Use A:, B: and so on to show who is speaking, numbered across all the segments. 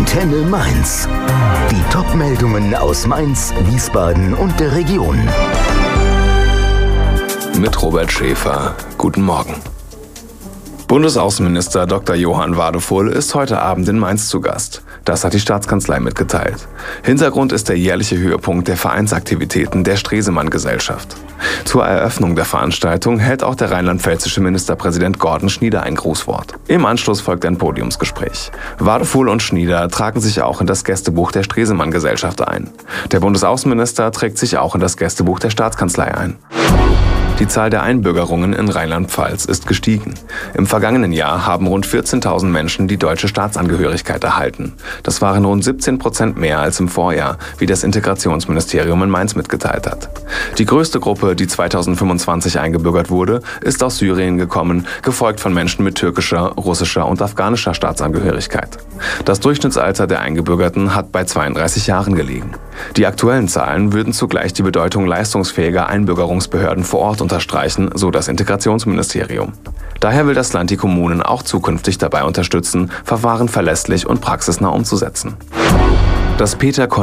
A: Antenne Mainz. Die Top-Meldungen aus Mainz, Wiesbaden und der Region.
B: Mit Robert Schäfer. Guten Morgen. Bundesaußenminister Dr. Johann Wadefuhl ist heute Abend in Mainz zu Gast. Das hat die Staatskanzlei mitgeteilt. Hintergrund ist der jährliche Höhepunkt der Vereinsaktivitäten der Stresemann-Gesellschaft. Zur Eröffnung der Veranstaltung hält auch der rheinland-pfälzische Ministerpräsident Gordon Schnieder ein Grußwort. Im Anschluss folgt ein Podiumsgespräch. Wadefuhl und Schnieder tragen sich auch in das Gästebuch der Stresemann-Gesellschaft ein. Der Bundesaußenminister trägt sich auch in das Gästebuch der Staatskanzlei ein. Die Zahl der Einbürgerungen in Rheinland-Pfalz ist gestiegen. Im vergangenen Jahr haben rund 14.000 Menschen die deutsche Staatsangehörigkeit erhalten. Das waren rund 17% mehr als im Vorjahr, wie das Integrationsministerium in Mainz mitgeteilt hat. Die größte Gruppe, die 2025 eingebürgert wurde, ist aus Syrien gekommen, gefolgt von Menschen mit türkischer, russischer und afghanischer Staatsangehörigkeit. Das Durchschnittsalter der Eingebürgerten hat bei 32 Jahren gelegen. Die aktuellen Zahlen würden zugleich die Bedeutung leistungsfähiger Einbürgerungsbehörden vor Ort unterstreichen, so das Integrationsministerium. Daher will das Land die Kommunen auch zukünftig dabei unterstützen, Verfahren verlässlich und praxisnah umzusetzen. Das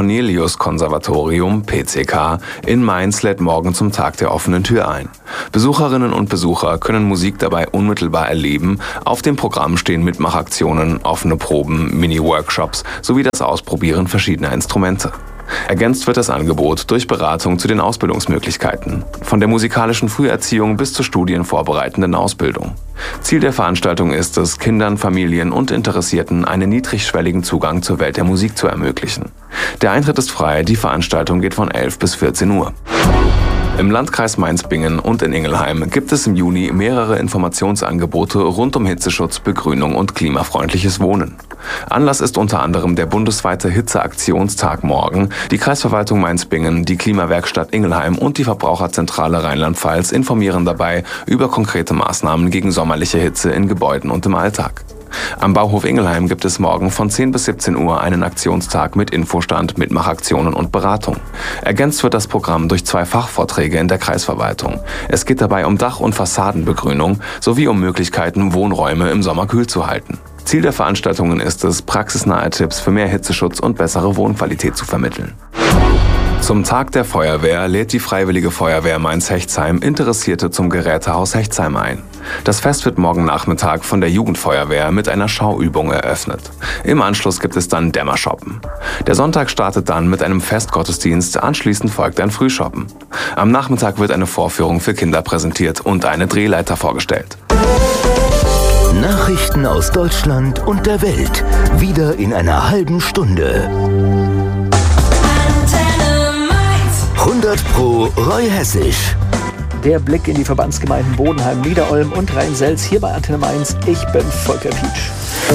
B: Peter-Cornelius-Konservatorium, PCK, in Mainz lädt morgen zum Tag der offenen Tür ein. Besucherinnen und Besucher können Musik dabei unmittelbar erleben. Auf dem Programm stehen Mitmachaktionen, offene Proben, Mini-Workshops sowie das Ausprobieren verschiedener Instrumente. Ergänzt wird das Angebot durch Beratung zu den Ausbildungsmöglichkeiten, von der musikalischen Früherziehung bis zur studienvorbereitenden Ausbildung. Ziel der Veranstaltung ist es, Kindern, Familien und Interessierten einen niedrigschwelligen Zugang zur Welt der Musik zu ermöglichen. Der Eintritt ist frei, die Veranstaltung geht von 11 bis 14 Uhr. Im Landkreis Mainz-Bingen und in Ingelheim gibt es im Juni mehrere Informationsangebote rund um Hitzeschutz, Begrünung und klimafreundliches Wohnen. Anlass ist unter anderem der bundesweite Hitzeaktionstag morgen. Die Kreisverwaltung Mainz-Bingen, die Klimawerkstatt Ingelheim und die Verbraucherzentrale Rheinland-Pfalz informieren dabei über konkrete Maßnahmen gegen sommerliche Hitze in Gebäuden und im Alltag. Am Bauhof Ingelheim gibt es morgen von 10 bis 17 Uhr einen Aktionstag mit Infostand, Mitmachaktionen und Beratung. Ergänzt wird das Programm durch 2 Fachvorträge in der Kreisverwaltung. Es geht dabei um Dach- und Fassadenbegrünung sowie um Möglichkeiten, Wohnräume im Sommer kühl zu halten. Ziel der Veranstaltungen ist es, praxisnahe Tipps für mehr Hitzeschutz und bessere Wohnqualität zu vermitteln. Zum Tag der Feuerwehr lädt die Freiwillige Feuerwehr Mainz-Hechtsheim Interessierte zum Gerätehaus Hechtsheim ein. Das Fest wird morgen Nachmittag von der Jugendfeuerwehr mit einer Schauübung eröffnet. Im Anschluss gibt es dann Dämmershoppen. Der Sonntag startet dann mit einem Festgottesdienst, anschließend folgt ein Frühshoppen. Am Nachmittag wird eine Vorführung für Kinder präsentiert und eine Drehleiter vorgestellt.
A: Nachrichten aus Deutschland und der Welt. Wieder in einer halben Stunde. 100 Pro Roy Hessisch.
C: Der Blick in die Verbandsgemeinden Bodenheim, Niederolm und Rhein-Selz hier bei Antenne Mainz. Ich bin Volker Pietsch.